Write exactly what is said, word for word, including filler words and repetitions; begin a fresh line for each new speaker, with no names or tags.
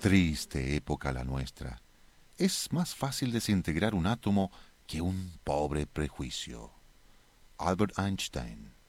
Triste época la nuestra. Es más fácil desintegrar un átomo que un pobre prejuicio. Albert Einstein.